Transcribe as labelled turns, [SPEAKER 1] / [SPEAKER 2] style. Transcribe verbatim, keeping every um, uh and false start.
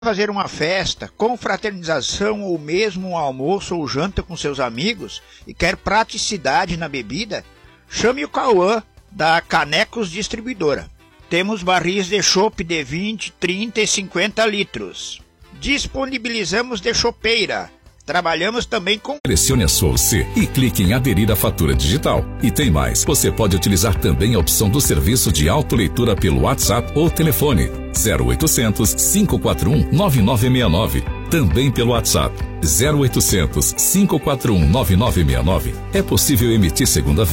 [SPEAKER 1] fazer uma festa, confraternização ou mesmo um almoço ou janta com seus amigos e quer praticidade na bebida, chame o Cauã da Canecos Distribuidora. Temos barris de chopp de vinte, trinta e cinquenta litros. Disponibilizamos de chopeira. Trabalhamos também com...
[SPEAKER 2] Selecione a sua U C e clique em aderir à fatura digital. E tem mais, você pode utilizar também a opção do serviço de autoleitura pelo WhatsApp ou telefone zero oitocentos, cinco quatro um, nove nove seis nove. Também pelo WhatsApp zero oitocentos, cinco quatro um, nove nove seis nove. É possível emitir segunda vez.